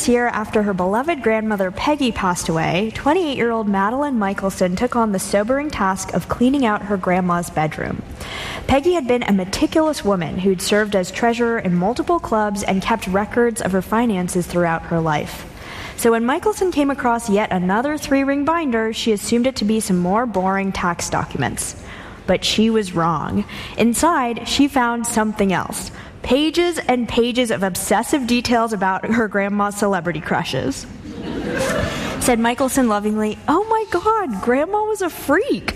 this year, after her beloved grandmother Peggy passed away, 28-year-old Madeline Michelson took on the sobering task of cleaning out her grandma's bedroom. Peggy had been a meticulous woman who'd served as treasurer in multiple clubs and kept records of her finances throughout her life. So when Michelson came across yet another 3-ring binder, she assumed it to be some more boring tax documents. But she was wrong. Inside, she found something else. Pages and pages of obsessive details about her grandma's celebrity crushes. Said Michelson lovingly, "Oh my God, Grandma was a freak."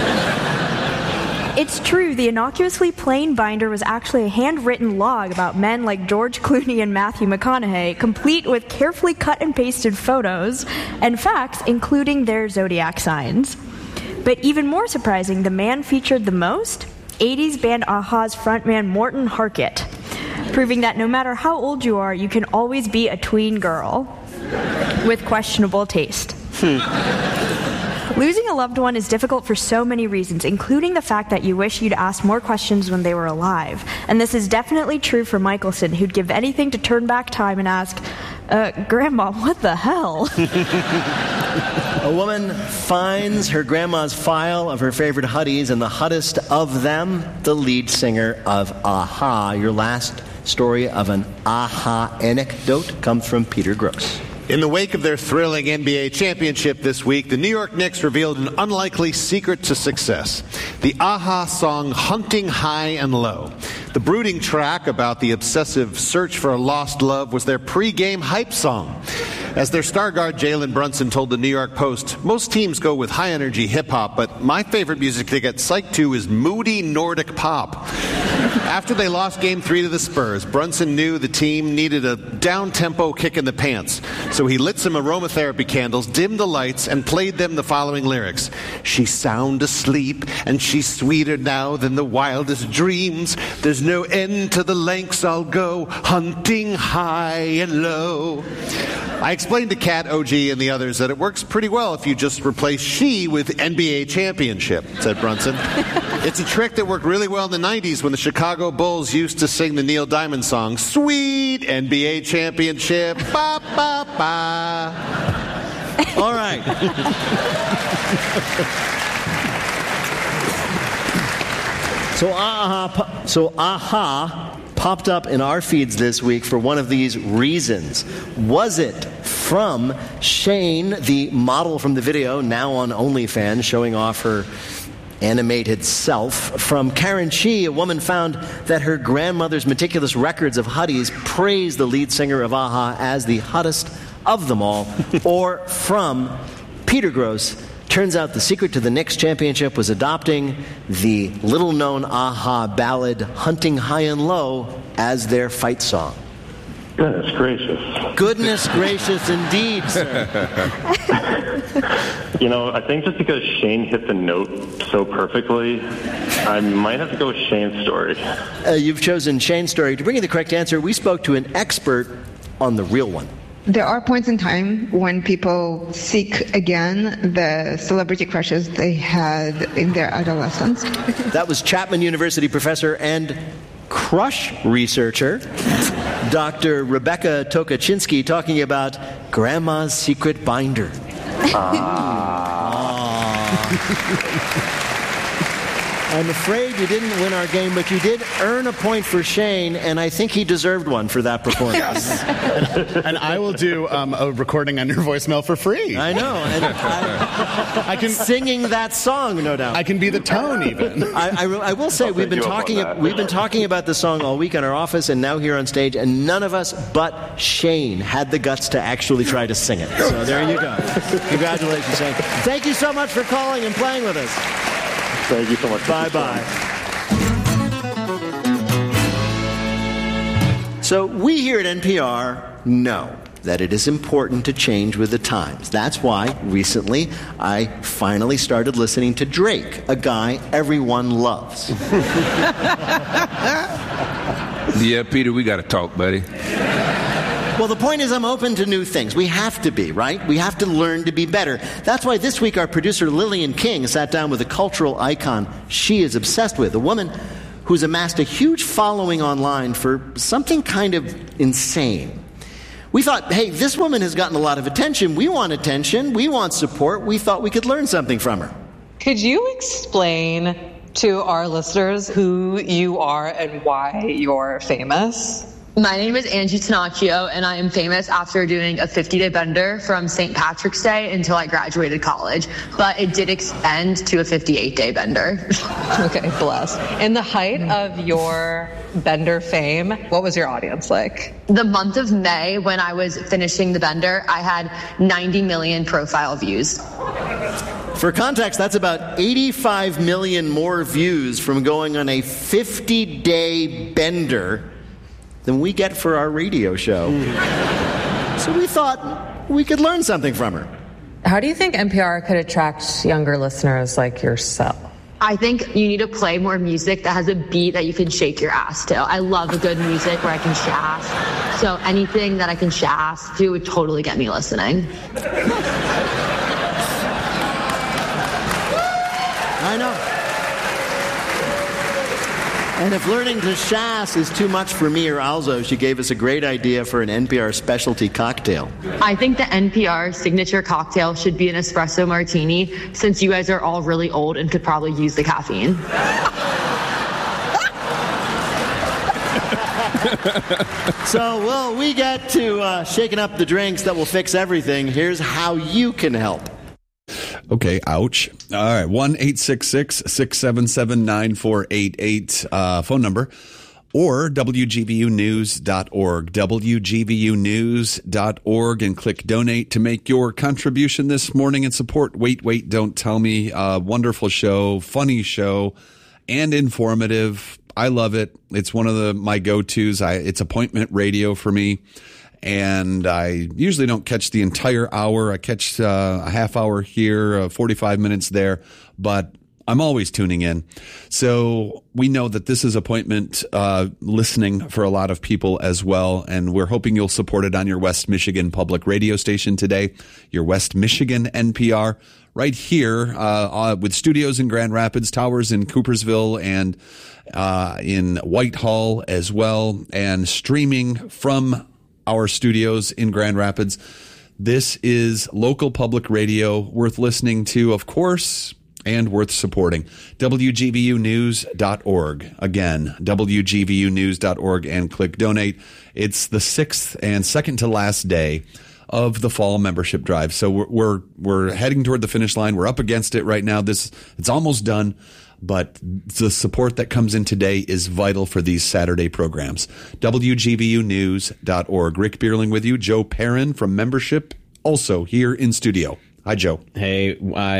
It's true, the innocuously plain binder was actually a handwritten log about men like George Clooney and Matthew McConaughey, complete with carefully cut and pasted photos and facts, including their zodiac signs. But even more surprising, the man featured the most? 80s band a-ha's frontman Morten Harket, proving that no matter how old you are, you can always be a tween girl with questionable taste. Losing a loved one is difficult for so many reasons, including the fact that you wish you'd asked more questions when they were alive. And this is definitely true for Michelson, who'd give anything to turn back time and ask, Grandma, what the hell? A woman finds her grandma's file of her favorite hotties, and the hottest of them, the lead singer of a-ha. Your last story of an a-ha anecdote comes from Peter Gross. In the wake of their thrilling NBA championship this week, the New York Knicks revealed an unlikely secret to success: the a-ha song Hunting High and Low. The brooding track about the obsessive search for a lost love was their pre-game hype song. As their star guard Jalen Brunson told the New York Post, "Most teams go with high-energy hip-hop, but my favorite music to get psyched to is moody Nordic pop." After they lost Game 3 to the Spurs, Brunson knew the team needed a down-tempo kick in the pants, so he lit some aromatherapy candles, dimmed the lights, and played them the following lyrics: "She's sound asleep, and she's sweeter now than the wildest dreams. There's no end to the lengths I'll go, hunting high and low." I explained to Kat, OG, and the others that it works pretty well if you just replace "she" with "NBA championship," said Brunson. It's a trick that worked really well in the 90s when the Chicago Bulls used to sing the Neil Diamond song, "Sweet NBA championship, ba, ba, ba." All right. So a-ha popped up in our feeds this week for one of these reasons. Was it from Shane, the model from the video, now on OnlyFans, showing off her animated self? From Karen Chi, a woman found that her grandmother's meticulous records of hotties praised the lead singer of a-ha as the hottest of them all? Or from Peter Gross, turns out the secret to the Knicks championship was adopting the little-known a-ha ballad Hunting High and Low as their fight song. Goodness gracious. Goodness gracious indeed, sir. You know, I think just because Shane hit the note so perfectly, I might have to go with Shane's story. You've chosen Shane's story. To bring you the correct answer, we spoke to an expert on the real one. There are points in time when people seek again the celebrity crushes they had in their adolescence. That was Chapman University professor and crush researcher, Dr. Rebecca Tokaczynski, talking about Grandma's secret binder. I'm afraid you didn't win our game, but you did earn a point for Shane, and I think he deserved one for that performance. Yes. and I will do a recording on your voicemail for free. I know. And I can singing that song, no doubt. I can be the tone, even. I will say we've been talking about the song all week in our office and now here on stage, and none of us but Shane had the guts to actually try to sing it. So there you go. Congratulations, Shane. Thank you so much for calling and playing with us. Thank you so much. Bye-bye. So we here at NPR know that it is important to change with the times. That's why recently I finally started listening to Drake, a guy everyone loves. Yeah, Peter, we got to talk, buddy. Well, the point is I'm open to new things. We have to be, right? We have to learn to be better. That's why this week our producer Lillian King sat down with a cultural icon she is obsessed with, a woman who's amassed a huge following online for something kind of insane. We thought, hey, this woman has gotten a lot of attention. We want attention. We want support. We thought we could learn something from her. Could you explain to our listeners who you are and why you're famous? My name is Angie Tanacchio, and I am famous after doing a 50-day bender from St. Patrick's Day until I graduated college. But it did extend to a 58-day bender. Okay, bless. In the height of your bender fame, what was your audience like? The month of May, when I was finishing the bender, I had 90 million profile views. For context, that's about 85 million more views from going on a 50-day bender than we get for our radio show. So we thought we could learn something from her. How do you think NPR could attract younger listeners like yourself? I think you need to play more music that has a beat that you can shake your ass to. I love a good music where I can shaft. So anything that I can shaft to would totally get me listening. I know. And if learning to shaz is too much for me or Alzo, she gave us a great idea for an NPR specialty cocktail. I think the NPR signature cocktail should be an espresso martini, since you guys are all really old and could probably use the caffeine. So, we get to shaking up the drinks that will fix everything. Here's how you can help. Okay, ouch. All right, 1-866-677-9488 phone number, or WGVUnews.org, WGVUnews.org, and click donate to make your contribution this morning and support Wait, Don't Tell Me. Wonderful show, funny show, and informative. I love it. It's one of my go-tos. It's appointment radio for me. And I usually don't catch the entire hour. I catch a half hour here, 45 minutes there, but I'm always tuning in. So we know that this is appointment listening for a lot of people as well, and we're hoping you'll support it on your West Michigan public radio station today, your West Michigan NPR, right here with studios in Grand Rapids, towers in Coopersville, and in Whitehall as well, and streaming from our studios in Grand Rapids. This is local public radio, worth listening to, of course, and worth supporting. WGVUnews.org. Again, WGVUnews.org, and click donate. It's the 6th and second to last day of the fall membership drive. So we're heading toward the finish line. We're up against it right now. It's almost done. But the support that comes in today is vital for these Saturday programs. WGVUnews.org. Rick Bierling with you. Joe Perrin from membership, also here in studio. Hi, Joe. Hey,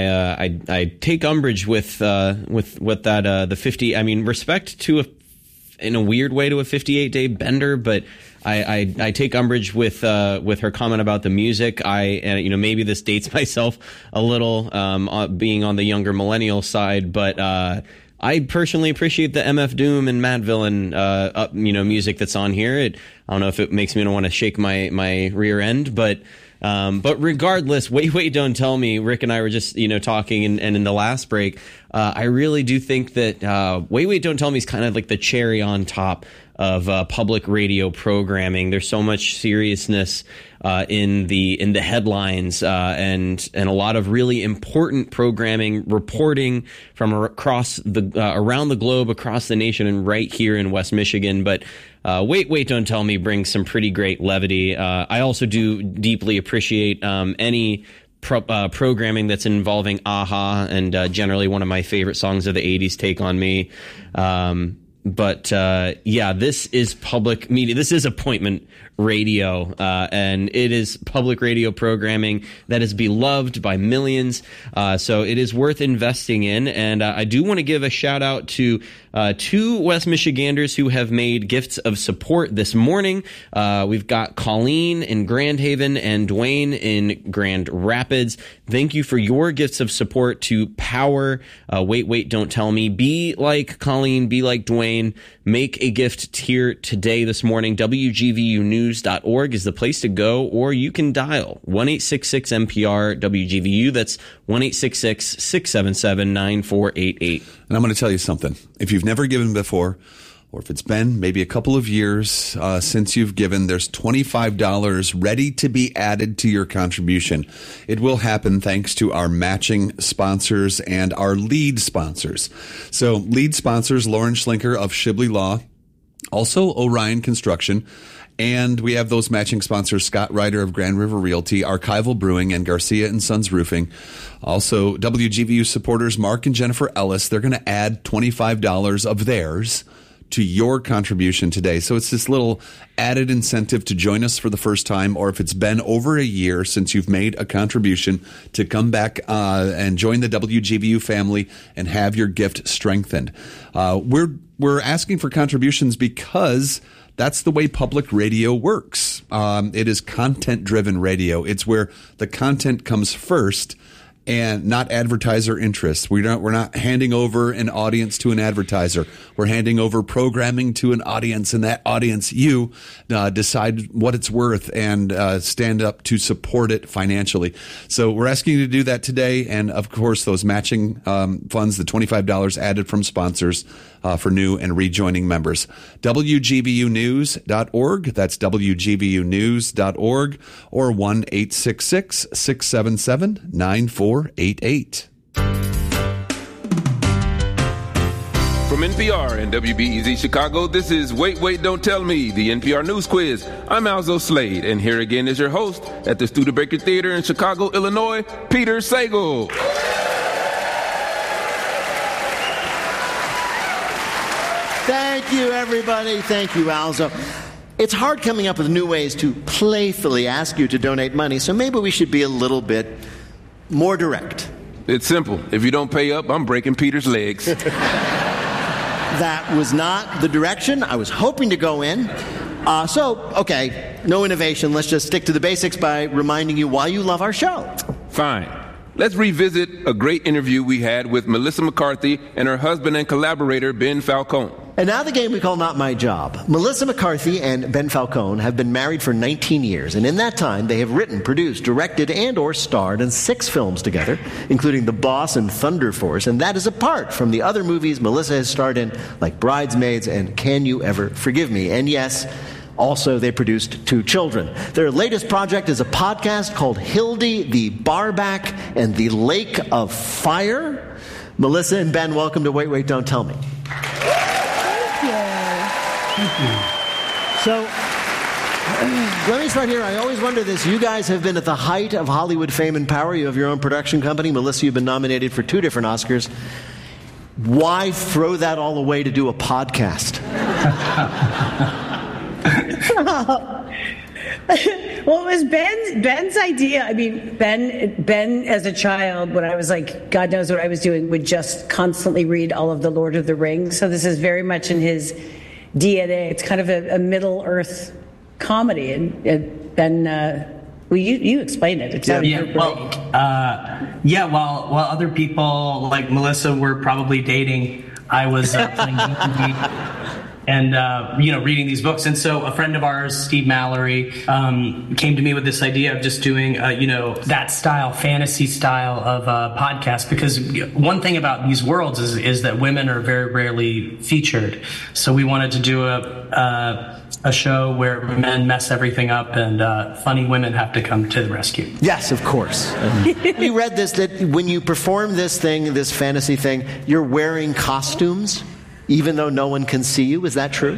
I take umbrage with what that the 50. I mean, respect to in a weird way to a 58-day bender, but I take umbrage with her comment about the music. Maybe this dates myself a little, being on the younger millennial side, but I personally appreciate the MF Doom and Mad Villain music that's on here. I don't know if it makes me want to shake my rear end, but regardless, Wait, Don't Tell Me. Rick and I were just talking, and in the last break, I really do think that Wait, Don't Tell Me is kind of like the cherry on top of public radio programming. There's so much seriousness in the headlines, and a lot of really important programming, reporting from across around the globe, across the nation, and right here in West Michigan. But Wait, Don't Tell Me brings some pretty great levity. I also do deeply appreciate any programming that's involving a-ha, and generally one of my favorite songs of the 80s, Take On Me. But this is public media. This is appointment radio, and it is public radio programming that is beloved by millions. So it is worth investing in. And I do want to give a shout out to two West Michiganders who have made gifts of support this morning. We've got Colleen in Grand Haven and Dwayne in Grand Rapids. Thank you for your gifts of support to power Wait, Don't Tell Me. Be like Colleen, be like Dwayne. Make a gift here today, this morning. WGVUnews.org is the place to go, or you can dial 1-866-NPR-WGVU. That's 1-866-677-9488. And I'm going to tell you something. If you've never given before, or if it's been maybe a couple of years since you've given, there's $25 ready to be added to your contribution. It will happen thanks to our matching sponsors and our lead sponsors. So lead sponsors, Lauren Schlinker of Shibley Law, also Orion Construction, and we have those matching sponsors, Scott Ryder of Grand River Realty, Archival Brewing, and Garcia and Sons Roofing. Also, WGVU supporters Mark and Jennifer Ellis, they're going to add $25 of theirs to your contribution today. So it's this little added incentive to join us for the first time, or if it's been over a year since you've made a contribution, to come back and join the WGVU family and have your gift strengthened. We're asking for contributions because that's the way public radio works. It is content-driven radio. It's where the content comes first and not advertiser interest. We're not handing over an audience to an advertiser. We're handing over programming to an audience, and that audience, you decide what it's worth and stand up to support it financially. So we're asking you to do that today, and of course those matching funds, the $25 added from sponsors for new and rejoining members. WGVUnews.org. That's WGVUnews.org, or 1-866-677-9488. From NPR and WBEZ Chicago, this is Wait, Wait, Don't Tell Me, the NPR News Quiz. I'm Alzo Slade, and here again is your host at the Studebaker Theater in Chicago, Illinois, Peter Sagal. Thank you, everybody. Thank you, Alzo. It's hard coming up with new ways to playfully ask you to donate money, so maybe we should be a little bit more direct. It's simple. If you don't pay up, I'm breaking Peter's legs. That was not the direction I was hoping to go in. Okay, no innovation. Let's just stick to the basics by reminding you why you love our show. Fine. Let's revisit a great interview we had with Melissa McCarthy and her husband and collaborator, Ben Falcone. And now the game we call Not My Job. Melissa McCarthy and Ben Falcone have been married for 19 years, and in that time they have written, produced, directed, and or starred in 6 films together, including The Boss and Thunder Force, and that is apart from the other movies Melissa has starred in, like Bridesmaids and Can You Ever Forgive Me? And yes, also, they produced 2 children. Their latest project is a podcast called Hildy, the Barback, and the Lake of Fire. Melissa and Ben, welcome to Wait, Wait, Don't Tell Me. Thank you. So, let me start here. I always wonder this. You guys have been at the height of Hollywood fame and power. You have your own production company. Melissa, you've been nominated for 2 different Oscars. Why throw that all away to do a podcast? Well, it was Ben's idea. I mean, Ben as a child, when I was like, God knows what I was doing, would just constantly read all of the Lord of the Rings. So this is very much in his DNA. It's kind of a Middle Earth comedy. And Ben, well, you explained it. While other people like Melissa were probably dating, I was playing D&D and reading these books. And so a friend of ours, Steve Mallory, came to me with this idea of just doing that style, fantasy style of podcast, because one thing about these worlds is that women are very rarely featured. So we wanted to do a show where men mess everything up and funny women have to come to the rescue. Yes, of course. We read this, that when you perform this thing, this fantasy thing, you're wearing costumes, even though no one can see you. Is that true?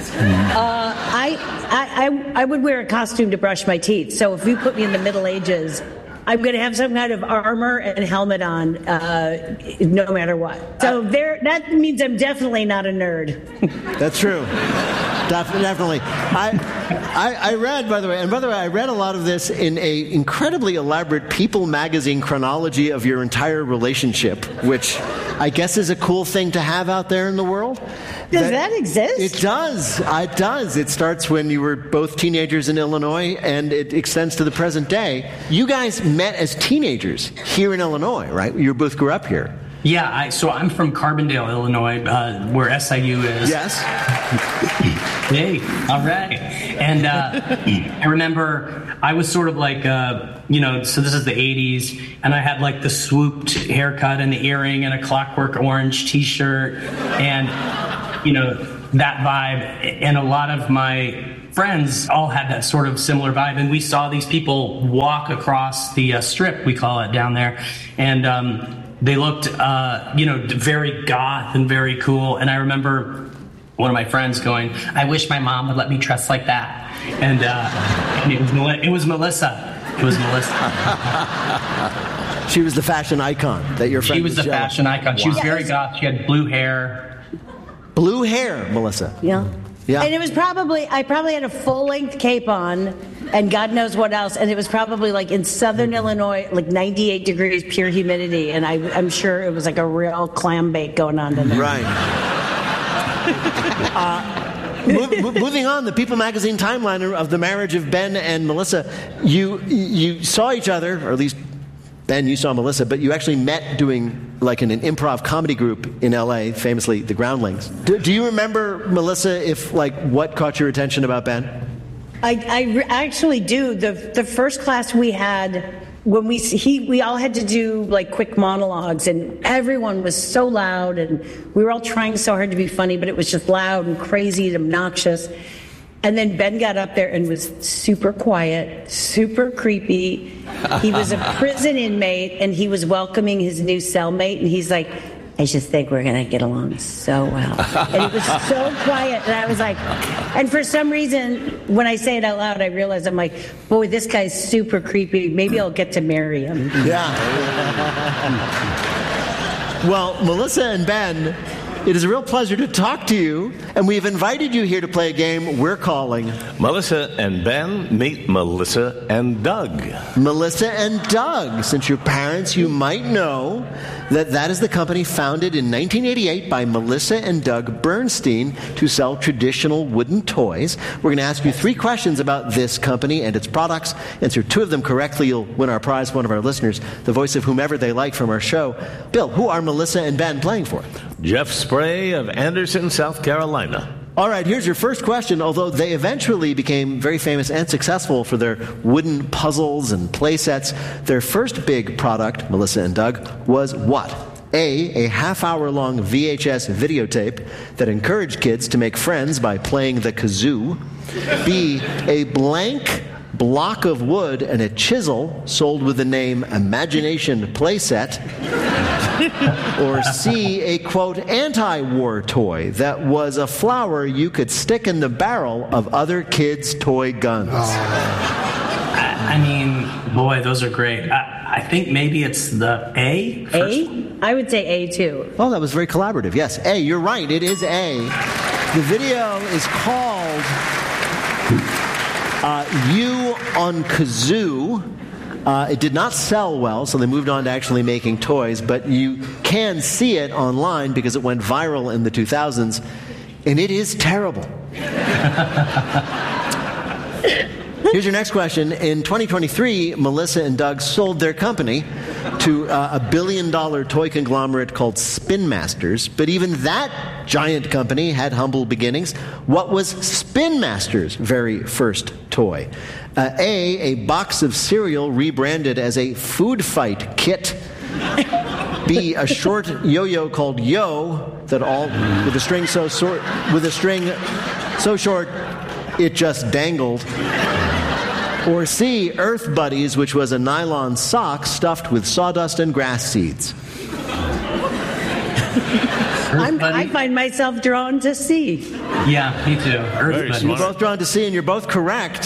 I would wear a costume to brush my teeth. So if you put me in the Middle Ages, I'm going to have some kind of armor and helmet on, no matter what. So that means I'm definitely not a nerd. That's true. Definitely. I read, by the way, I read a lot of this in a incredibly elaborate People magazine chronology of your entire relationship, which I guess is a cool thing to have out there in the world. Does that exist? It does. It does. It starts when you were both teenagers in Illinois, and it extends to the present day. You guys met as teenagers here in Illinois, right? You both grew up here. Yeah, so I'm from Carbondale, Illinois, where SIU is. Yes. Hey, all right. And I remember I was sort of like, so this is the 80s, and I had like the swooped haircut and the earring and a Clockwork Orange T-shirt, and that vibe, and a lot of my friends all had that sort of similar vibe, and we saw these people walk across the strip, we call it down there, and they looked very goth and very cool. And I remember one of my friends going, "I wish my mom would let me dress like that," and it was Melissa. It was Melissa. She was the fashion icon that your friend was the jealous. fashion icon. She was Yeah. very goth. She had blue hair. Blue hair, Melissa. Yeah. Yeah. And it was I probably had a full-length cape on and God knows what else. And it was probably like in southern Illinois, like 98 degrees, pure humidity. And I'm sure it was like a real clam bake going on in there. Right. Moving on, the People magazine timeline of the marriage of Ben and Melissa. You saw each other, or at least Ben, you saw Melissa, but you actually met doing like in an improv comedy group in LA, famously the Groundlings. Do you remember, Melissa, what caught your attention about Ben? I actually do. The first class we had, when we all had to do like quick monologues, and everyone was so loud, and we were all trying so hard to be funny, but it was just loud and crazy and obnoxious. And then Ben got up there and was super quiet, super creepy. He was a prison inmate, and he was welcoming his new cellmate, and he's like, "I just think we're going to get along so well." And it was so quiet, and I was like, and for some reason, when I say it out loud, I realize I'm like, boy, this guy's super creepy. Maybe I'll get to marry him. Yeah. Well, Melissa and Ben, it is a real pleasure to talk to you, and we've invited you here to play a game we're calling Melissa and Ben Meet Melissa and Doug. Melissa and Doug. Since your parents, you might know that is the company founded in 1988 by Melissa and Doug Bernstein to sell traditional wooden toys. We're going to ask you 3 questions about this company and its products. Answer 2 of them correctly, you'll win our prize, one of our listeners, the voice of whomever they like from our show. Bill, who are Melissa and Ben playing for? Jeff Spray of Anderson, South Carolina. All right, here's your first question. Although they eventually became very famous and successful for their wooden puzzles and play sets, their first big product, Melissa and Doug, was what? A half-hour-long VHS videotape that encouraged kids to make friends by playing the kazoo. B, a blank block of wood and a chisel sold with the name Imagination Playset. Or C, a, quote, anti-war toy that was a flower you could stick in the barrel of other kids' toy guns. I mean, boy, those are great. I think maybe it's the A first. A? I would say A, too. Oh, that was very collaborative. Yes, A. You're right. It is A. The video is called You on Kazoo. It did not sell well, so they moved on to actually making toys, but you can see it online because it went viral in the 2000s, and it is terrible. Here's your next question. In 2023, Melissa and Doug sold their company to a billion-dollar toy conglomerate called Spin Masters, but even that giant company had humble beginnings. What was Spin Masters' very first toy? A box of cereal rebranded as a food fight kit. B, a short yo-yo called Yo that with a string so short it just dangled. Or C, Earth Buddies, which was a nylon sock stuffed with sawdust and grass seeds. I find myself drawn to C. Yeah, me too. Earth Buddies. You're both drawn to C, and you're both correct.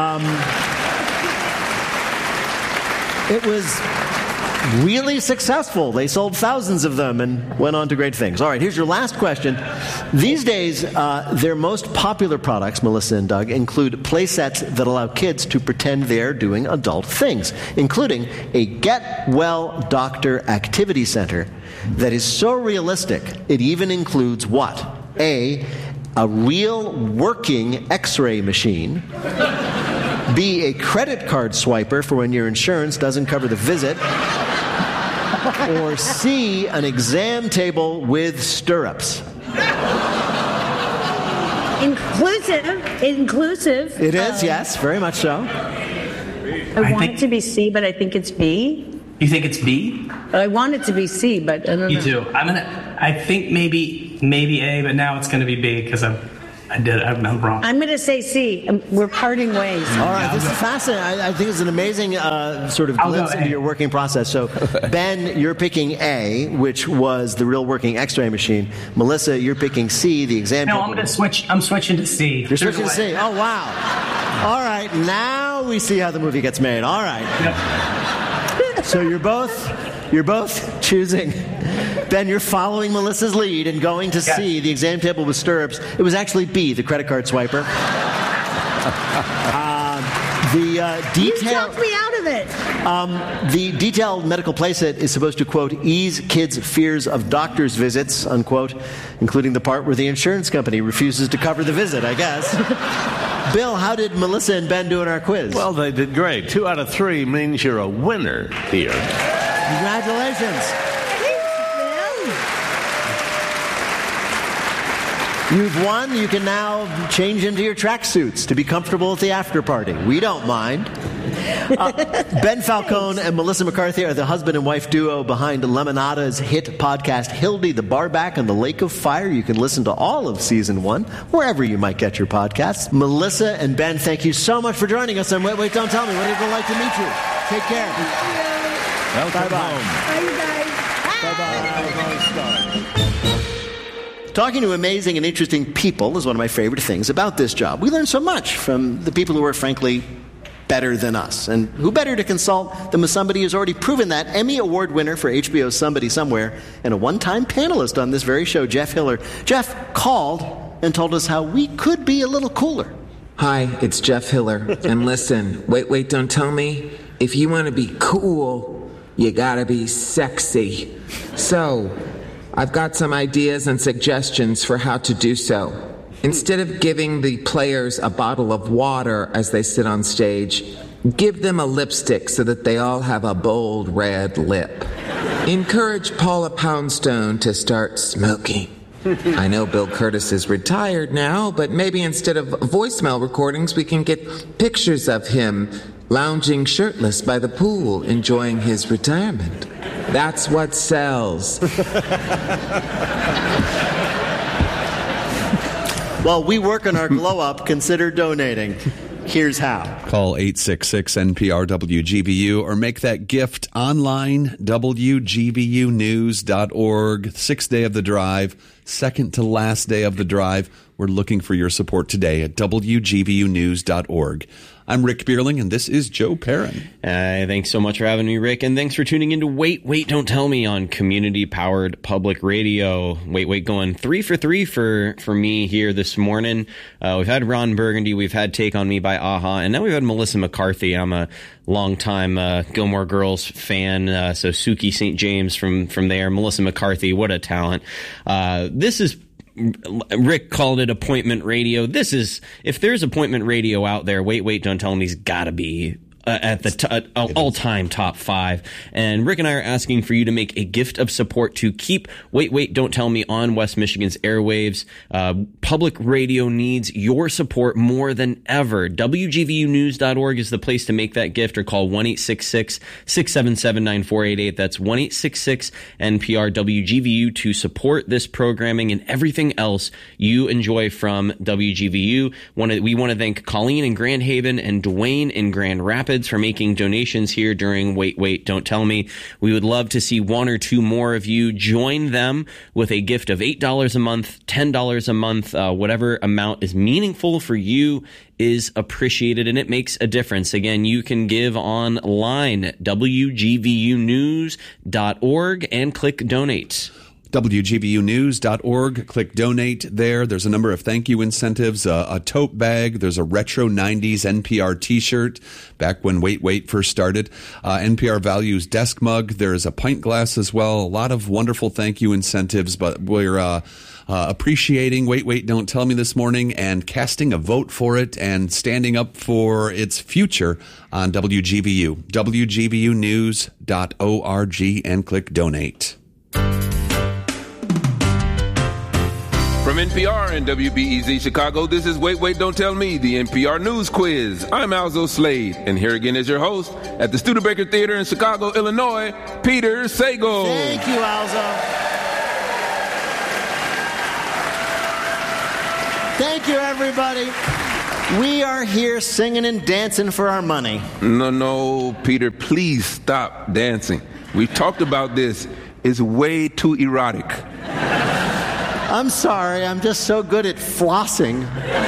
It was really successful. They sold thousands of them and went on to great things. All right, here's your last question. These days, their most popular products, Melissa and Doug, include play sets that allow kids to pretend they're doing adult things, including a Get Well Doctor activity center that is so realistic, it even includes what? A real working X-ray machine. B, a credit card swiper for when your insurance doesn't cover the visit. Or C, an exam table with stirrups. Inclusive. It is, yes, very much so. I want it to be C, but I think it's B. You think it's B? I want it to be C, but I don't know. Me too. I think maybe maybe A, but now it's going to be B because I'm wrong. I'm going to say C. We're parting ways. All right, this is fascinating. I think it's an amazing sort of glimpse into your working process. So, Ben, you're picking A, which was the real working X-ray machine. Melissa, you're picking C, the exam. No, I'm going to switch. I'm switching to C. You're switching to C. Oh, wow. All right, now we see how the movie gets made. All right. Yep. So you're both choosing. Ben, you're following Melissa's lead and going to C, the exam table with stirrups. It was actually B, the credit card swiper. You talked me out of it. The detailed medical playset is supposed to, quote, ease kids' fears of doctor's visits, unquote, including the part where the insurance company refuses to cover the visit, I guess. Bill, how did Melissa and Ben do in our quiz? Well, they did great. 2 out of 3 means you're a winner here. Congratulations. You've won. You can now change into your tracksuits to be comfortable at the after party. We don't mind. Ben Falcone and Melissa McCarthy are the husband and wife duo behind Lemonada's hit podcast Hildy the Barback and the Lake of Fire. You can listen to all of Season 1 wherever you might get your podcasts. Melissa and Ben, thank you so much for joining us on Wait, Don't Tell Me. What a delight to meet you. Take care. Welcome Bye, home. you guys. Talking to amazing and interesting people is one of my favorite things about this job. We learn so much from the people who are, frankly, better than us. And who better to consult than with somebody who's already proven that? Emmy Award winner for HBO's Somebody Somewhere and a one-time panelist on this very show, Jeff Hiller. Jeff called and told us how we could be a little cooler. Hi, it's Jeff Hiller. And listen, wait, don't tell me. If you want to be cool, you gotta be sexy. So, I've got some ideas and suggestions for how to do so. Instead of giving the players a bottle of water as they sit on stage, give them a lipstick so that they all have a bold red lip. Encourage Paula Poundstone to start smoking. I know Bill Curtis is retired now, but maybe instead of voicemail recordings, we can get pictures of him lounging shirtless by the pool, enjoying his retirement. That's what sells. While we work on our glow-up, consider donating. Here's how. Call 866-NPR-WGBU or make that gift online, WGBUnews.org. 6th day of the drive, second to last day of the drive. We're looking for your support today at WGBUnews.org. I'm Rick Bierling, and this is Joe Perrin. Thanks so much for having me, Rick, and thanks for tuning in to Wait, Don't Tell Me on community-powered public radio. Wait, going 3 for 3 for me here this morning. We've had Ron Burgundy, we've had Take On Me by a-ha, and now we've had Melissa McCarthy. I'm a longtime Gilmore Girls fan, so Suki St. James from there. Melissa McCarthy, what a talent. This is Rick called it appointment radio. This is, if there's appointment radio out there, Wait, Don't Tell Me's got to be at the all-time top 5. And Rick and I are asking for you to make a gift of support to keep Wait, Don't Tell Me on West Michigan's airwaves. Public radio needs your support more than ever. WGVUnews.org is the place to make that gift, or call 1-866-677-9488. That's 1-866-NPR-WGVU to support this programming and everything else you enjoy from WGVU. We want to thank Colleen in Grand Haven and Dwayne in Grand Rapids for making donations here during Wait, Don't Tell Me. We would love to see 1 or 2 more of you join them with a gift of $8 a month, $10 a month, whatever amount is meaningful for you is appreciated, and it makes a difference. Again, you can give online, WGVUnews.org, and click donate. WGVUnews.org. Click donate there. There's a number of thank you incentives, a tote bag. There's a retro 90s NPR t-shirt back when Wait first started. NPR Values desk mug. There's a pint glass as well. A lot of wonderful thank you incentives, but we're appreciating Wait, Don't Tell Me this morning and casting a vote for it and standing up for its future on WGVU. WGVUnews.org and click donate. From NPR and WBEZ Chicago, this is Wait, Don't Tell Me, the NPR News Quiz. I'm Alzo Slade, and here again is your host at the Studebaker Theater in Chicago, Illinois, Peter Sagal. Thank you, Alzo. Thank you, everybody. We are here singing and dancing for our money. No, Peter, please stop dancing. We talked about this. It's way too erotic. I'm sorry, I'm just so good at flossing.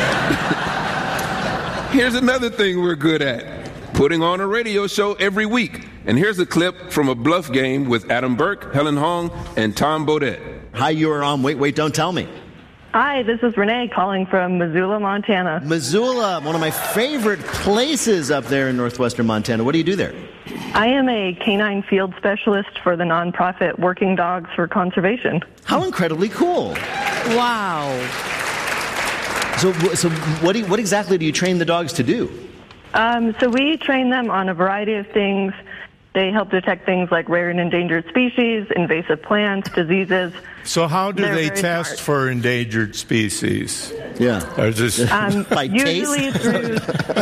Here's another thing we're good at. Putting on a radio show every week. And here's a clip from a bluff game with Adam Burke, Helen Hong, and Tom Bodett. Hi, you are on Wait, Don't Tell Me. Hi, this is Renee calling from Missoula, Montana. Missoula, one of my favorite places up there in northwestern Montana. What do you do there? I am a canine field specialist for the nonprofit Working Dogs for Conservation. How incredibly cool. Wow. So what exactly do you train the dogs to do? So we train them on a variety of things. They help detect things like rare and endangered species, invasive plants, diseases. So how do they test for endangered species? Yeah. Or just by usually through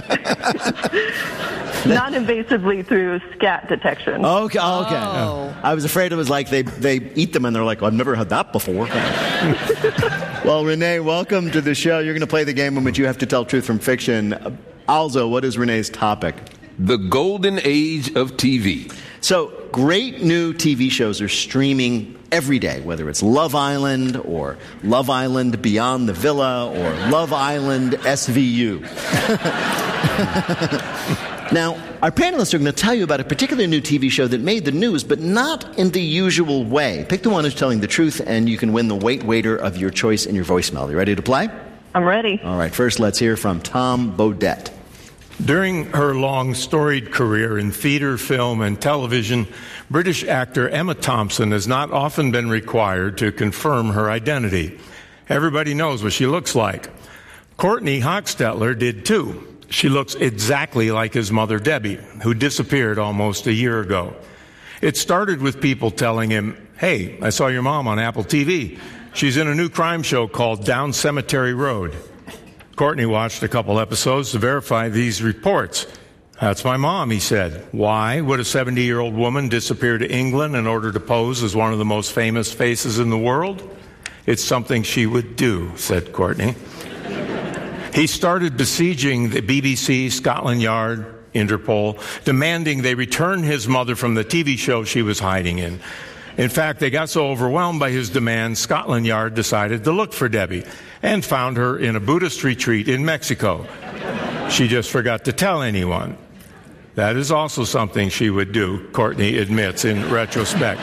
non-invasively through scat detection. Okay. Oh. I was afraid it was like they eat them and they're like, I've never had that before. Well, Renee, welcome to the show. You're going to play the game in which you have to tell truth from fiction. Also, what is Renee's topic? The golden age of TV. So, great new TV shows are streaming every day, whether it's Love Island or Love Island Beyond the Villa or Love Island SVU. Now, our panelists are going to tell you about a particular new TV show that made the news, but not in the usual way. Pick the one who's telling the truth, and you can win the Wait Waiter of your choice in your voicemail. You ready to play? I'm ready. All right, first let's hear from Tom Bodett. During her long, storied career in theater, film, and television, British actor Emma Thompson has not often been required to confirm her identity. Everybody knows what she looks like. Courtney Hochstetler did too. She looks exactly like his mother, Debbie, who disappeared almost a year ago. It started with people telling him, "Hey, I saw your mom on Apple TV. She's in a new crime show called Down Cemetery Road." Courtney watched a couple episodes to verify these reports. "That's my mom," he said. "Why would a 70-year-old woman disappear to England in order to pose as one of the most famous faces in the world? It's something she would do," said Courtney. He started besieging the BBC, Scotland Yard, Interpol, demanding they return his mother from the TV show she was hiding in. In fact, they got so overwhelmed by his demands, Scotland Yard decided to look for Debbie and found her in a Buddhist retreat in Mexico. She just forgot to tell anyone. That is also something she would do, Courtney admits in retrospect.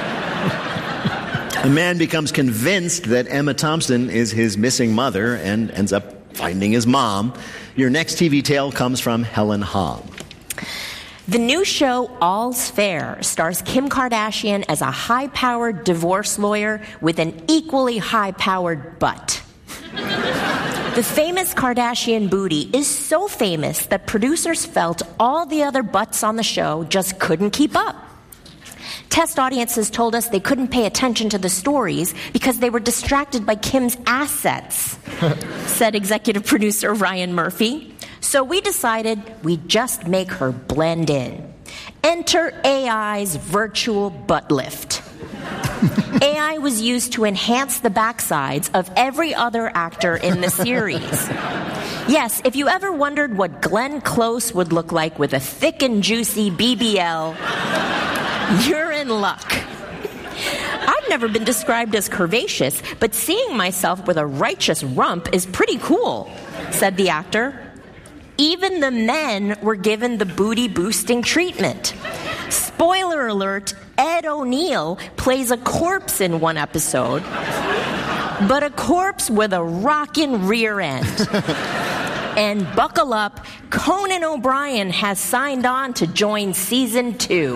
A man becomes convinced that Emma Thompson is his missing mother and ends up finding his mom. Your next TV tale comes from Helen Hong. The new show All's Fair stars Kim Kardashian as a high-powered divorce lawyer with an equally high-powered butt. The famous Kardashian booty is so famous that producers felt all the other butts on the show just couldn't keep up. Test audiences told us they couldn't pay attention to the stories because they were distracted by Kim's assets, said executive producer Ryan Murphy. So we decided we'd just make her blend in. Enter AI's virtual butt lift. AI was used to enhance the backsides of every other actor in the series. Yes, if you ever wondered what Glenn Close would look like with a thick and juicy BBL, you're in luck. I've never been described as curvaceous, but seeing myself with a righteous rump is pretty cool, said the actor. Even the men were given the booty-boosting treatment. Spoiler alert, Ed O'Neill plays a corpse in one episode, but a corpse with a rockin' rear end. And buckle up, Conan O'Brien has signed on to join season 2.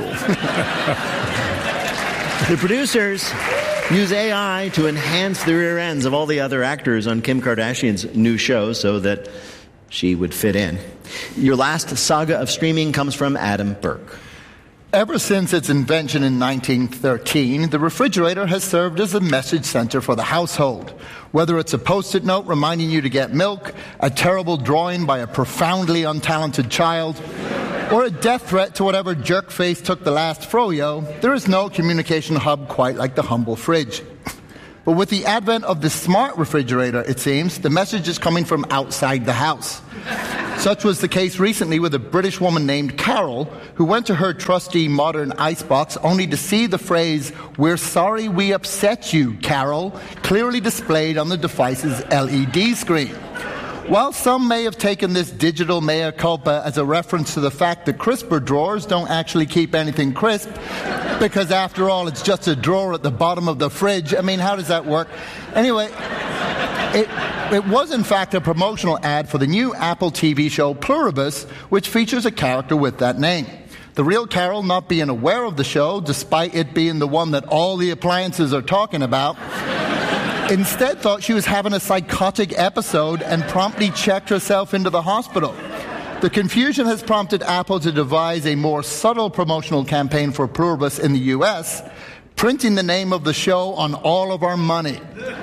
The producers use AI to enhance the rear ends of all the other actors on Kim Kardashian's new show so that she would fit in. Your last saga of streaming comes from Adam Burke. Ever since its invention in 1913, the refrigerator has served as a message center for the household. Whether it's a Post-it note reminding you to get milk, a terrible drawing by a profoundly untalented child, or a death threat to whatever jerk face took the last froyo, there is no communication hub quite like the humble fridge. But with the advent of the smart refrigerator, it seems, the message is coming from outside the house. Such was the case recently with a British woman named Carol, who went to her trusty modern icebox only to see the phrase, "We're sorry we upset you, Carol," clearly displayed on the device's LED screen. While some may have taken this digital mea culpa as a reference to the fact that crisper drawers don't actually keep anything crisp, because after all, it's just a drawer at the bottom of the fridge. I mean, how does that work? Anyway, it was in fact a promotional ad for the new Apple TV show Pluribus, which features a character with that name. The real Carol, not being aware of the show, despite it being the one that all the appliances are talking about, instead thought she was having a psychotic episode and promptly checked herself into the hospital. The confusion has prompted Apple to devise a more subtle promotional campaign for Pluribus in the US, printing the name of the show on all of our money.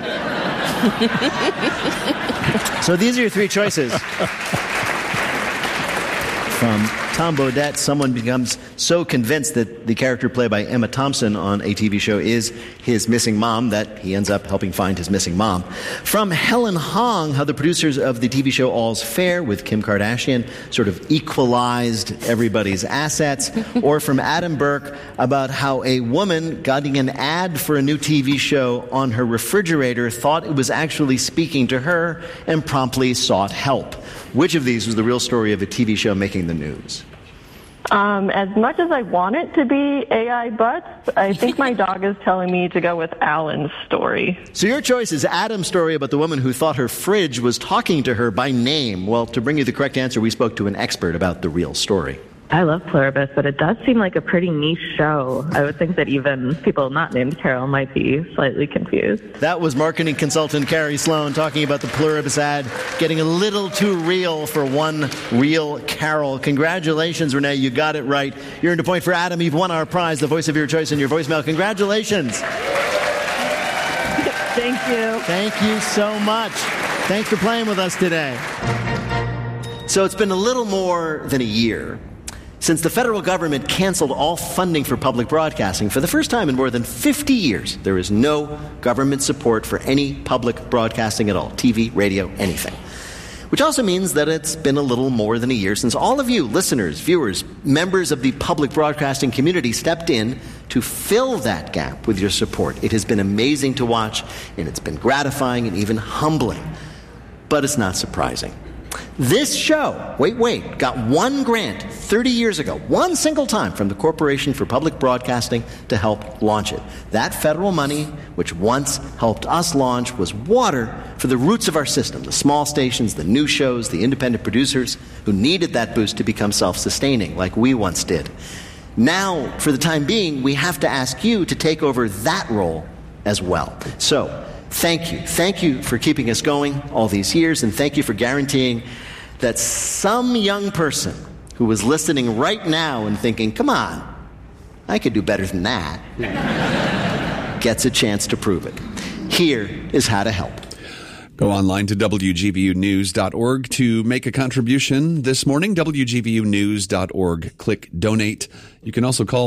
So these are your three choices. From Tom Bodett, someone becomes so convinced that the character played by Emma Thompson on a TV show is his missing mom that he ends up helping find his missing mom. From Helen Hong, how the producers of the TV show All's Fair with Kim Kardashian sort of equalized everybody's assets. Or from Adam Burke about how a woman getting an ad for a new TV show on her refrigerator thought it was actually speaking to her and promptly sought help. Which of these was the real story of a TV show making the news? As much as I want it to be AI butts, I think my dog is telling me to go with Alan's story. So your choice is Adam's story about the woman who thought her fridge was talking to her by name. Well, to bring you the correct answer, we spoke to an expert about the real story. I love Pluribus, but it does seem like a pretty niche show. I would think that even people not named Carol might be slightly confused. That was marketing consultant Carrie Sloan talking about the Pluribus ad getting a little too real for one real Carol. Congratulations, Renee. You got it right. You're in a point for Adam. You've won our prize, the voice of your choice in your voicemail. Congratulations. Thank you. Thank you so much. Thanks for playing with us today. So it's been a little more than a year since the federal government canceled all funding for public broadcasting. For the first time in more than 50 years, there is no government support for any public broadcasting at all, TV, radio, anything. Which also means that it's been a little more than a year since all of you, listeners, viewers, members of the public broadcasting community stepped in to fill that gap with your support. It has been amazing to watch, and it's been gratifying and even humbling. But it's not surprising. This show, Wait, got one grant 30 years ago, one single time from the Corporation for Public Broadcasting to help launch it. That federal money, which once helped us launch, was water for the roots of our system, the small stations, the new shows, the independent producers who needed that boost to become self-sustaining like we once did. Now, for the time being, we have to ask you to take over that role as well. So, thank you. Thank you for keeping us going all these years, and thank you for guaranteeing that some young person who was listening right now and thinking, come on, I could do better than that, gets a chance to prove it. Here is how to help. Go online to WGVUnews.org to make a contribution this morning. WGVUnews.org. Click Donate. You can also call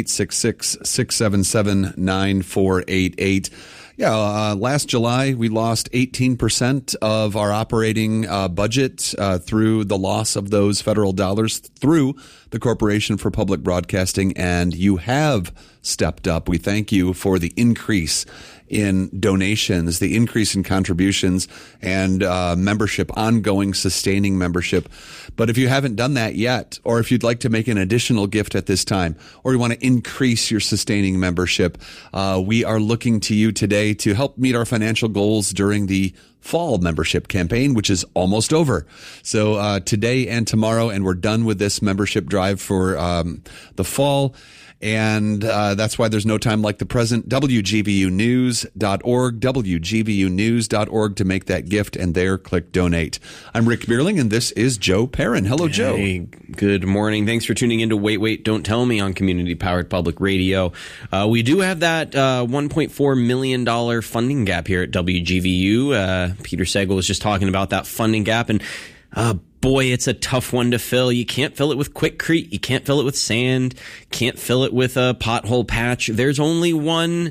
1-866-677-9488. Last July, we lost 18% of our operating budget through the loss of those federal dollars through the Corporation for Public Broadcasting, and you have stepped up. We thank you for the increase in donations, the increase in contributions, and membership, ongoing sustaining membership. But if you haven't done that yet, or if you'd like to make an additional gift at this time, or you want to increase your sustaining membership, we are looking to you today to help meet our financial goals during the fall membership campaign, which is almost over. So today and tomorrow, and we're done with this membership drive for the fall. And that's why there's no time like the present. WGVUnews.org, WGVUnews.org to make that gift, and there click Donate. I'm Rick Bierling, and this is Joe Perrin. Hello, Joe. Hey, good morning. Thanks for tuning in to Wait, Don't Tell Me on Community-Powered Public Radio. We do have that $1.4 million funding gap here at WGVU. Peter Sagal was just talking about that funding gap, and boy, it's a tough one to fill. You can't fill it with Quikrete. You can't fill it with sand. Can't fill it with a pothole patch. There's only one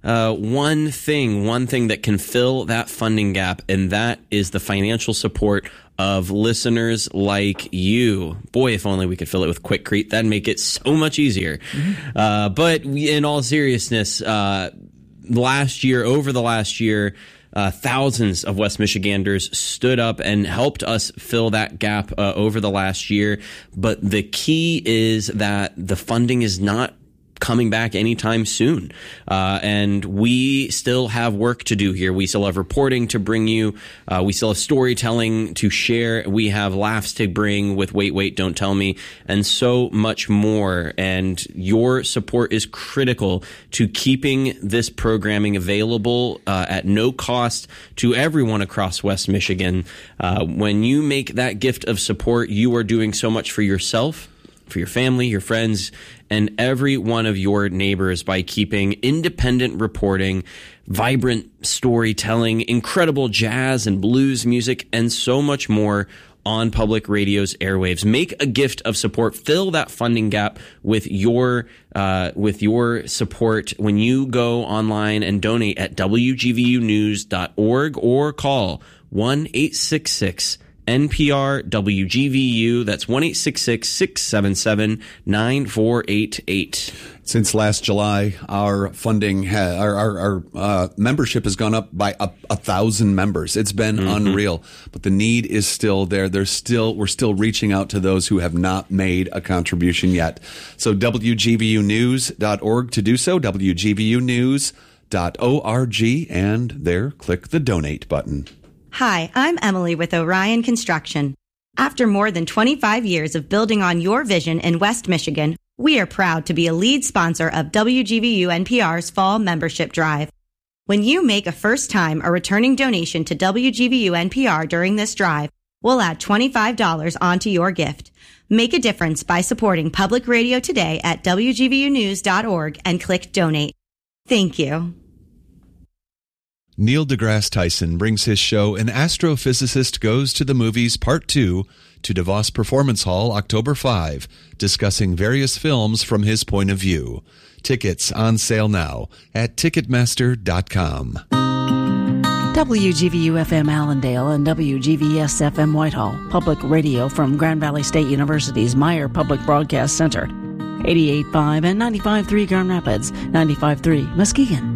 one thing that can fill that funding gap, and that is the financial support of listeners like you. Boy, if only we could fill it with Quikrete. That'd make it so much easier. But in all seriousness, over the last year, thousands of West Michiganders stood up and helped us fill that gap over the last year. But the key is that the funding is not coming back anytime soon. And we still have work to do here. We still have reporting to bring you. We still have storytelling to share. We have laughs to bring with Wait, Wait, Don't Tell Me, and so much more. And your support is critical to keeping this programming available at no cost to everyone across West Michigan. When you make that gift of support, you are doing so much for yourself, for your family, your friends, and every one of your neighbors by keeping independent reporting, vibrant storytelling, incredible jazz and blues music, and so much more on public radio's airwaves. Make a gift of support. Fill that funding gap with your support when you go online and donate at WGVUnews.org or call 1-866 NPR WGVU. That's 1-866-677-9488. Since last July, our funding, our membership has gone up by 1,000 members. It's been unreal, but the need is still there. We're still reaching out to those who have not made a contribution yet. So WGVUnews.org to do so. WGVUnews.org, and there, click the donate button. Hi, I'm Emily with Orion Construction. After more than 25 years of building on your vision in West Michigan, we are proud to be a lead sponsor of WGVU NPR's Fall Membership Drive. When you make a first-time or returning donation to WGVU NPR during this drive, we'll add $25 onto your gift. Make a difference by supporting public radio today at WGVUnews.org and click Donate. Thank you. Neil deGrasse Tyson brings his show An Astrophysicist Goes to the Movies Part 2 to DeVos Performance Hall October 5, discussing various films from his point of view. Tickets on sale now at Ticketmaster.com. WGVU-FM Allendale and WGVS-FM Whitehall, public radio from Grand Valley State University's Meyer Public Broadcast Center. 88.5 and 95.3 Grand Rapids, 95.3 Muskegon.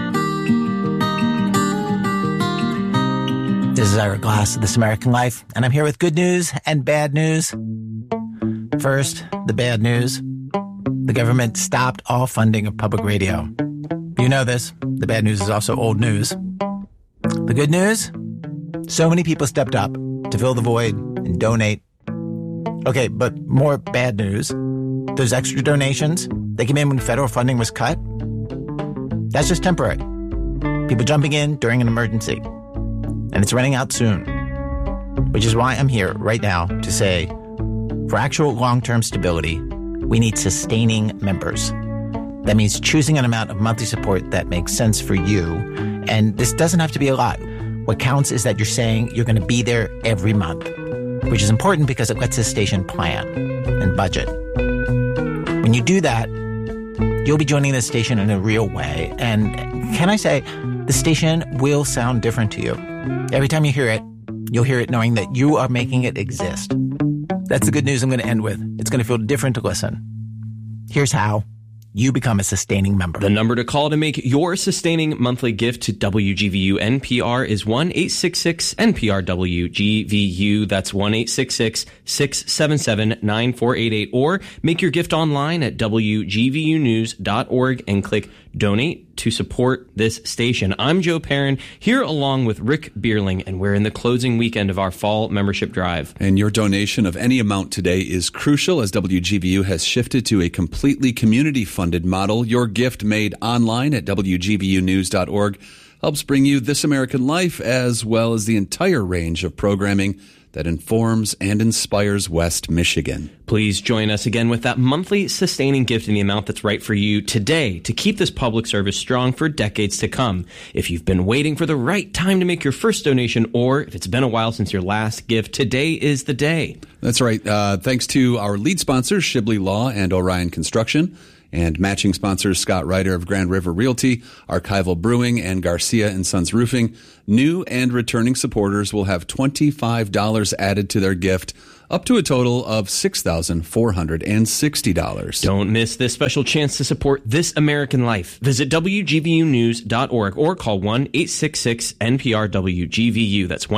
This is Ira Glass of This American Life, and I'm here with good news and bad news. First, the bad news. The government stopped all funding of public radio. You know this. The bad news is also old news. The good news? So many people stepped up to fill the void and donate. Okay, but more bad news. Those extra donations, they came in when federal funding was cut. That's just temporary. People jumping in during an emergency. And it's running out soon. Which is why I'm here right now to say, for actual long-term stability, we need sustaining members. That means choosing an amount of monthly support that makes sense for you. And this doesn't have to be a lot. What counts is that you're saying you're going to be there every month, which is important because it lets the station plan and budget. When you do that, you'll be joining the station in a real way. And can I say, the station will sound different to you. Every time you hear it, you'll hear it knowing that you are making it exist. That's the good news I'm going to end with. It's going to feel different to listen. Here's how. You become a sustaining member. The number to call to make your sustaining monthly gift to WGVU NPR is 1-866-NPR-WGVU. That's 1-866-677-9488. Or make your gift online at WGVUnews.org and click Donate to support this station. I'm Joe Perrin, here along with Rick Bierling, and we're in the closing weekend of our fall membership drive. And your donation of any amount today is crucial as WGVU has shifted to a completely community-funded model. Your gift made online at WGVUnews.org helps bring you This American Life as well as the entire range of programming that informs and inspires West Michigan. Please join us again with that monthly sustaining gift in the amount that's right for you today to keep this public service strong for decades to come. If you've been waiting for the right time to make your first donation, or if it's been a while since your last gift, today is the day. That's right. Thanks to our lead sponsors, Shibley Law and Orion Construction. And matching sponsors Scott Ryder of Grand River Realty, Archival Brewing, and Garcia and Sons Roofing. New and returning supporters will have $25 added to their gift, up to a total of $6,460. Don't miss this special chance to support This American Life. Visit WGVUnews.org or call 1-866-NPR-WGVU. That's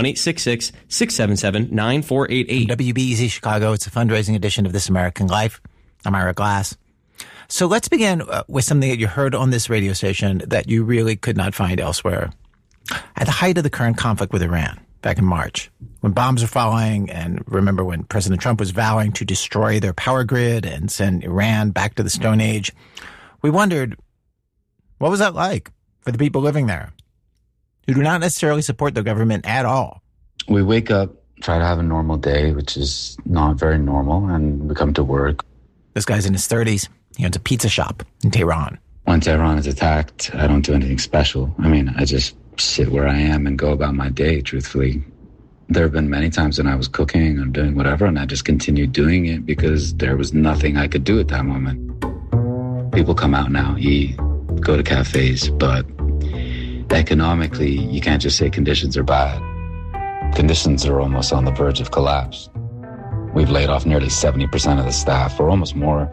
1-866-677-9488. WBEZ Chicago, it's a fundraising edition of This American Life. I'm Ira Glass. So let's begin with something that you heard on this radio station that you really could not find elsewhere. At the height of the current conflict with Iran, back in March, when bombs were falling, and remember when President Trump was vowing to destroy their power grid and send Iran back to the Stone Age, we wondered, what was that like for the people living there who do not necessarily support the government at all? We wake up, try to have a normal day, which is not very normal, and we come to work. This guy's in his 30s. He owns a pizza shop in Tehran. When Tehran is attacked, I don't do anything special. I mean, I just sit where I am and go about my day, truthfully. There have been many times when I was cooking or doing whatever, and I just continued doing it because there was nothing I could do at that moment. People come out now, eat, go to cafes, but economically, you can't just say conditions are bad. Conditions are almost on the verge of collapse. We've laid off nearly 70% of the staff, or almost more.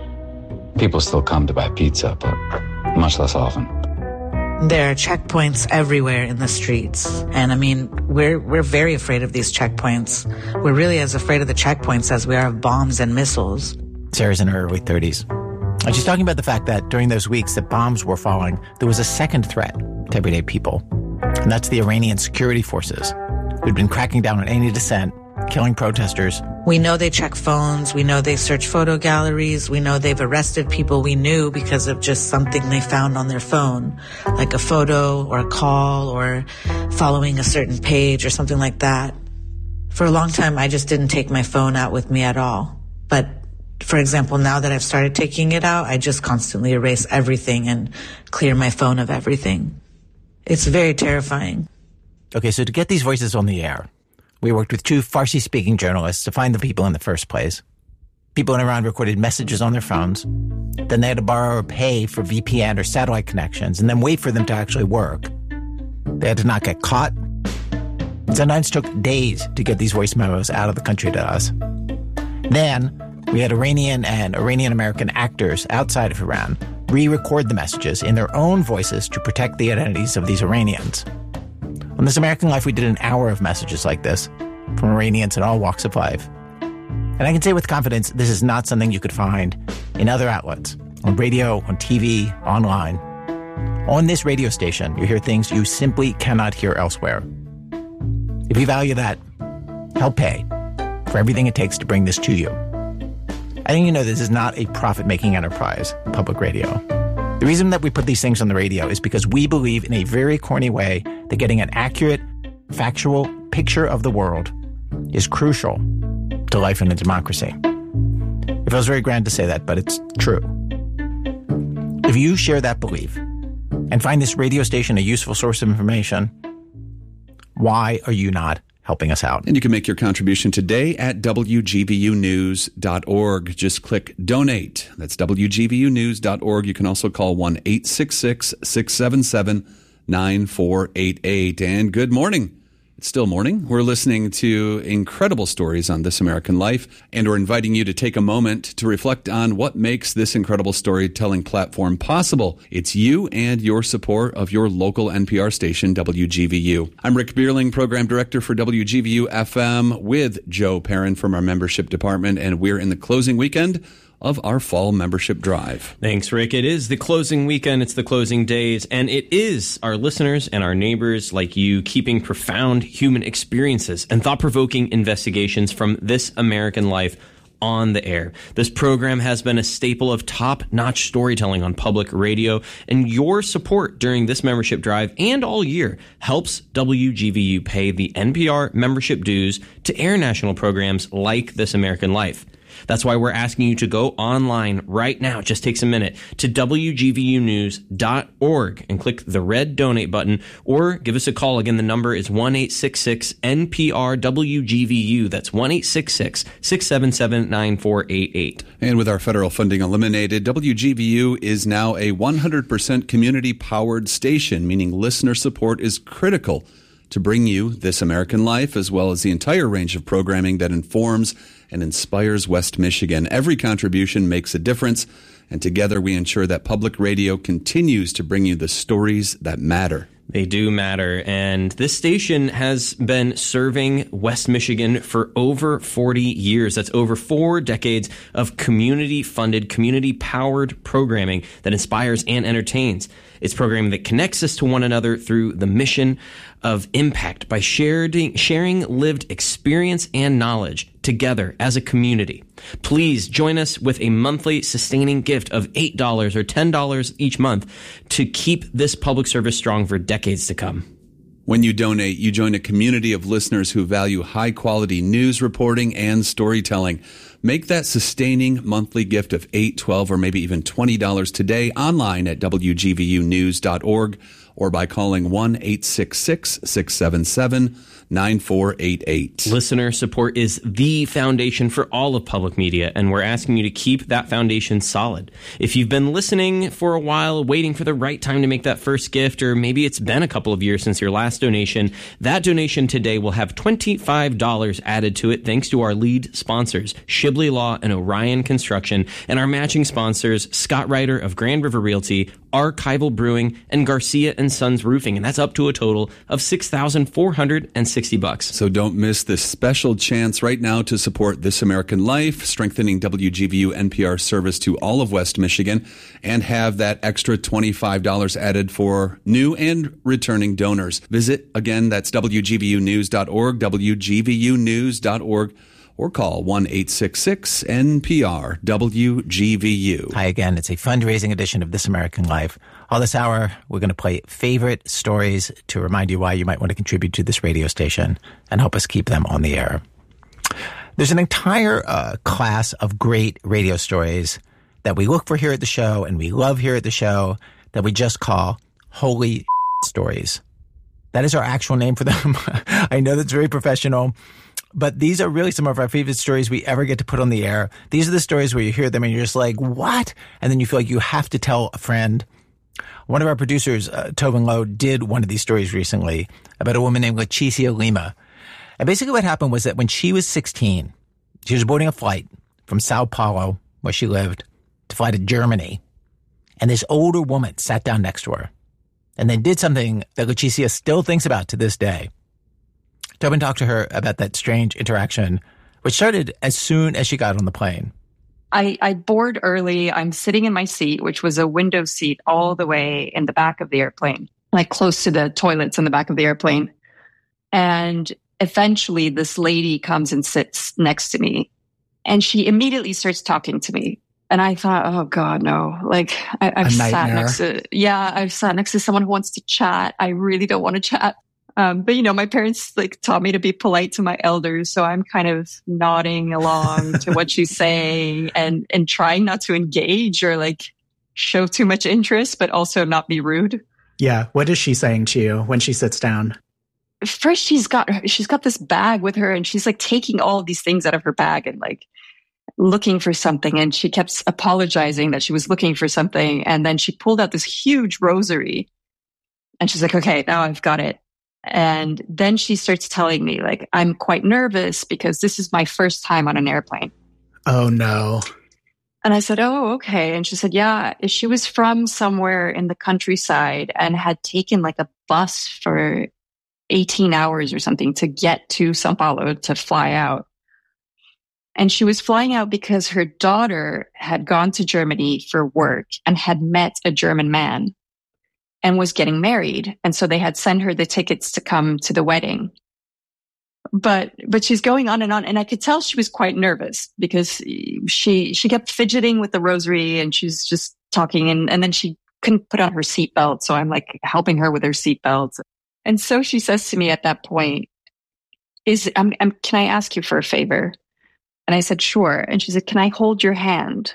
People still come to buy pizza, but much less often. There are checkpoints everywhere in the streets. And I mean, we're very afraid of these checkpoints. We're really as afraid of the checkpoints as we are of bombs and missiles. Sarah's in her early 30s. And she's talking about the fact that during those weeks that bombs were falling, there was a second threat to everyday people. And that's the Iranian security forces, who'd been cracking down on any dissent, killing protesters. We know they check phones. We know they search photo galleries. We know they've arrested people we knew because of just something they found on their phone, like a photo or a call or following a certain page or something like that. For a long time, I just didn't take my phone out with me at all. But for example, now that I've started taking it out, I just constantly erase everything and clear my phone of everything. It's very terrifying. Okay, so to get these voices on the air, we worked with two Farsi-speaking journalists to find the people in the first place. People in Iran recorded messages on their phones. Then they had to borrow or pay for VPN or satellite connections and then wait for them to actually work. They had to not get caught. It sometimes took days to get these voice memos out of the country to us. Then we had Iranian and Iranian-American actors outside of Iran re-record the messages in their own voices to protect the identities of these Iranians. On This American Life, we did an hour of messages like this from Iranians in all walks of life. And I can say with confidence, this is not something you could find in other outlets, on radio, on TV, online. On this radio station, you hear things you simply cannot hear elsewhere. If you value that, help pay for everything it takes to bring this to you. I think you know this is not a profit-making enterprise, public radio. The reason that we put these things on the radio is because we believe in a very corny way that getting an accurate, factual picture of the world is crucial to life in a democracy. It feels very grand to say that, but it's true. If you share that belief and find this radio station a useful source of information, why are you not helping us out? And you can make your contribution today at WGVUnews.org. Just click donate. That's WGVUnews.org. You can also call 1-866-677-9488. And good morning. It's still morning. We're listening to incredible stories on This American Life, and we're inviting you to take a moment to reflect on what makes this incredible storytelling platform possible. It's you and your support of your local NPR station, WGVU. I'm Rick Bierling, Program Director for WGVU FM, with Joe Perrin from our membership department, and we're in the closing weekend of our fall membership drive. Thanks, Rick. It is the closing weekend. It's the closing days. And it is our listeners and our neighbors like you keeping profound human experiences and thought-provoking investigations from This American Life on the air. This program has been a staple of top-notch storytelling on public radio, and your support during this membership drive and all year helps WGVU pay the NPR membership dues to air national programs like This American Life. That's why we're asking you to go online right now. It just takes a minute to WGVUnews.org and click the red donate button, or give us a call. Again, the number is 1-866-NPR-WGVU. That's 1-866-677-9488. And with our federal funding eliminated, WGVU is now a 100% community-powered station, meaning listener support is critical to bring you This American Life, as well as the entire range of programming that informs and inspires West Michigan. Every contribution makes a difference, and together we ensure that public radio continues to bring you the stories that matter. They do matter, and this station has been serving West Michigan for over 40 years. That's over 4 decades of community-funded, community-powered programming that inspires and entertains. It's programming that connects us to one another through the mission of impact by sharing lived experience and knowledge together as a community. Please join us with a monthly sustaining gift of $8 or $10 each month to keep this public service strong for decades to come. When you donate, you join a community of listeners who value high-quality news reporting and storytelling. Make that sustaining monthly gift of $8, $12, or maybe even $20 today online at WGVUnews.org or by calling 1-866-677-9488. Listener support is the foundation for all of public media, and we're asking you to keep that foundation solid. If you've been listening for a while, waiting for the right time to make that first gift, or maybe it's been a couple of years since your last donation, that donation today will have $25 added to it thanks to our lead sponsors, Shibley Law and Orion Construction, and our matching sponsors, Scott Ryder of Grand River Realty, Archival Brewing, and Garcia & Sons Roofing, and that's up to a total of $6,460. So don't miss this special chance right now to support This American Life, strengthening WGVU NPR service to all of West Michigan, and have that extra $25 added for new and returning donors. Visit, again, that's WGVUnews.org, WGVUnews.org, or call 1-866-NPR-WGVU. Hi again. It's a fundraising edition of This American Life. All this hour, we're going to play favorite stories to remind you why you might want to contribute to this radio station and help us keep them on the air. There's an entire class of great radio stories that we look for here at the show and we love here at the show that we just call holy stories. That is our actual name for them. I know that's very professional. But these are really some of our favorite stories we ever get to put on the air. These are the stories where you hear them and you're just like, what? And then you feel like you have to tell a friend. One of our producers, Tobin Lowe, did one of these stories recently about a woman named Leticia Lima. And basically what happened was that when she was 16, she was boarding a flight from Sao Paulo, where she lived, to fly to Germany. And this older woman sat down next to her and then did something that Leticia still thinks about to this day. Tobin talked to her about that strange interaction, which started as soon as she got on the plane. I board early. I'm sitting in my seat, which was a window seat all the way in the back of the airplane, like close to the toilets in the back of the airplane. And eventually this lady comes and sits next to me, and she immediately starts talking to me. And I thought, oh God, no, like I've sat next to someone who wants to chat. I really don't want to chat. But you know, my parents taught me to be polite to my elders. So I'm kind of nodding along to what she's saying and trying not to engage or show too much interest, but also not be rude. Yeah. What is she saying to you when she sits down? First, she's got this bag with her, and she's taking all of these things out of her bag and looking for something. And she kept apologizing that she was looking for something. And then she pulled out this huge rosary, and she's like, okay, now I've got it. And then she starts telling me, I'm quite nervous because this is my first time on an airplane. Oh, no. And I said, oh, okay. And she said, yeah, she was from somewhere in the countryside and had taken a bus for 18 hours or something to get to Sao Paulo to fly out. And she was flying out because her daughter had gone to Germany for work and had met a German man and was getting married. And so they had sent her the tickets to come to the wedding. But she's going on. And I could tell she was quite nervous because she kept fidgeting with the rosary, and she's just talking. And then she couldn't put on her seatbelt. So I'm helping her with her seatbelt. And so she says to me at that point, can I ask you for a favor? And I said, sure. And she said, can I hold your hand?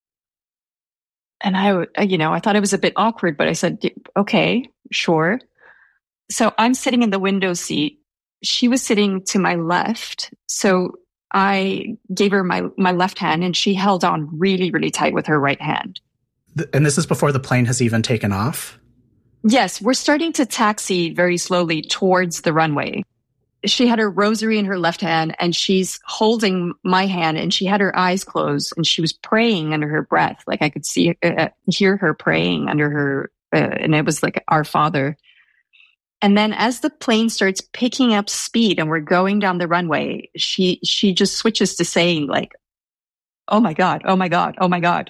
And I thought it was a bit awkward, but I said, okay, sure. So I'm sitting in the window seat. She was sitting to my left. So I gave her my left hand and she held on really, really tight with her right hand. And this is before the plane has even taken off? Yes, we're starting to taxi very slowly towards the runway. She had her rosary in her left hand and she's holding my hand and she had her eyes closed and she was praying under her breath. Like I could hear her praying under her, and it was like Our Father. And then as the plane starts picking up speed and we're going down the runway, she just switches to saying like, oh my God, oh my God, oh my God.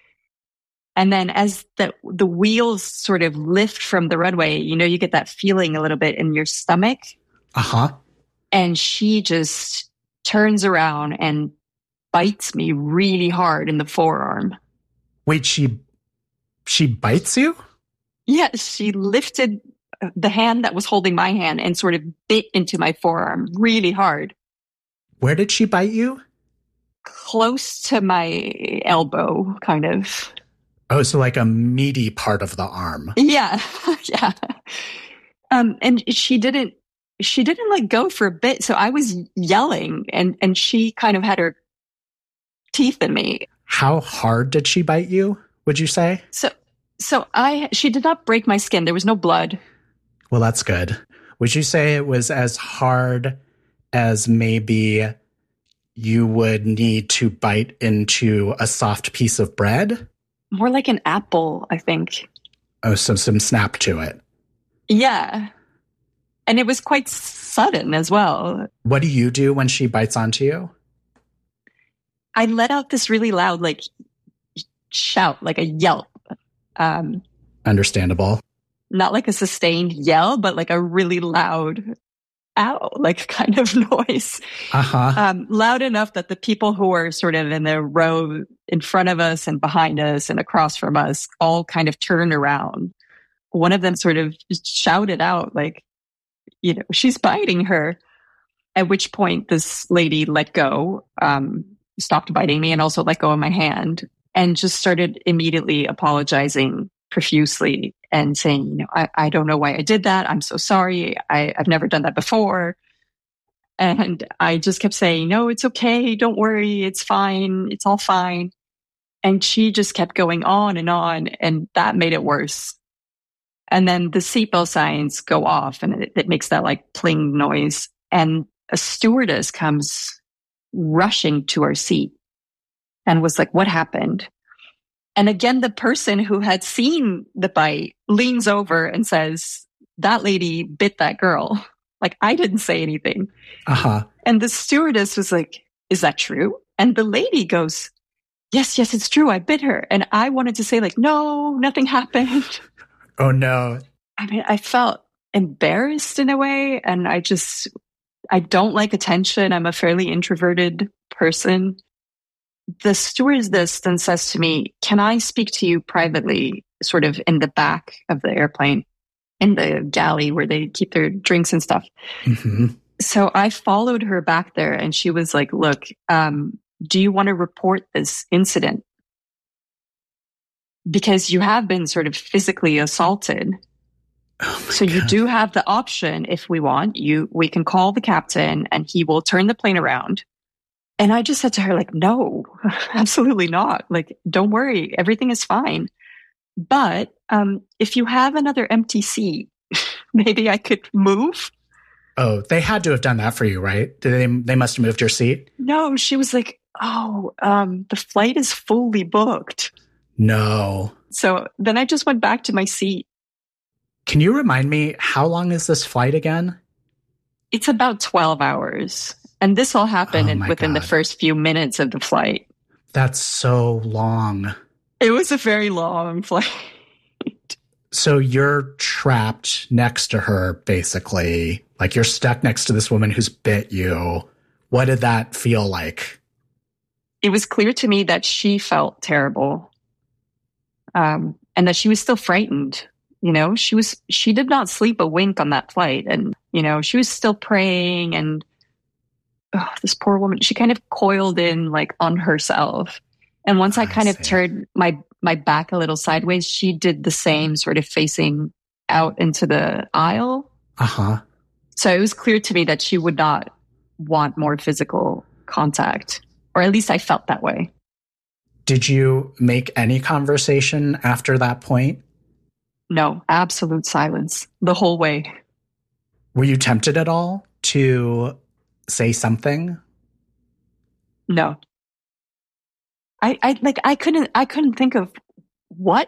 And then as the wheels sort of lift from the runway, you get that feeling a little bit in your stomach. Uh-huh. And she just turns around and bites me really hard in the forearm. Wait, she bites you? Yes, she lifted the hand that was holding my hand and sort of bit into my forearm really hard. Where did she bite you? Close to my elbow, kind of. Oh, so like a meaty part of the arm. Yeah, yeah. And she didn't like go for a bit. So I was yelling and she kind of had her teeth in me. How hard did she bite you, would you say? She did not break my skin. There was no blood. Well, that's good. Would you say it was as hard as maybe you would need to bite into a soft piece of bread? More like an apple, I think. Oh, so some snap to it. Yeah. And it was quite sudden as well. What do you do when she bites onto you? I let out this really loud, like, shout, like a yelp. Understandable. Not like a sustained yell, but like a really loud ow, like kind of noise. Uh-huh. Loud enough that the people who were sort of in the row in front of us and behind us and across from us all kind of turned around. One of them sort of shouted out like, she's biting her. At which point this lady let go, stopped biting me and also let go of my hand and just started immediately apologizing profusely and saying, I don't know why I did that. I'm so sorry. I've never done that before. And I just kept saying, no, it's okay. Don't worry. It's fine. It's all fine. And she just kept going on, and that made it worse. And then the seatbelt signs go off and it makes that like pling noise. And a stewardess comes rushing to our seat and was like, what happened? And again, the person who had seen the bite leans over and says, that lady bit that girl. Like, I didn't say anything. Uh-huh. And the stewardess was like, is that true? And the lady goes, yes, it's true. I bit her. And I wanted to say like, no, nothing happened. Oh, no. I mean, I felt embarrassed in a way. And I don't like attention. I'm a fairly introverted person. The stewardess then says to me, can I speak to you privately, sort of in the back of the airplane, in the galley where they keep their drinks and stuff? Mm-hmm. So I followed her back there and she was like, look, do you want to report this incident? Because you have been sort of physically assaulted. So you do have the option, if we want, we can call the captain and he will turn the plane around. And I just said to her, like, no, absolutely not. Like, don't worry. Everything is fine. But if you have another empty seat, maybe I could move. Oh, they had to have done that for you, right? They must have moved your seat? No, she was like, the flight is fully booked. No. So then I just went back to my seat. Can you remind me, how long is this flight again? It's about 12 hours. And this all happened within the first few minutes of the flight. That's so long. It was a very long flight. So you're trapped next to her, basically. Like you're stuck next to this woman who's bit you. What did that feel like? It was clear to me that she felt terrible. And that she was still frightened. She did not sleep a wink on that flight. And, she was still praying and this poor woman, she kind of coiled in like on herself. And once I kind of turned my back a little sideways, she did the same, sort of facing out into the aisle. Uh-huh. So it was clear to me that she would not want more physical contact, or at least I felt that way. Did you make any conversation after that point? No, absolute silence the whole way. Were you tempted at all to say something? No. I couldn't think of what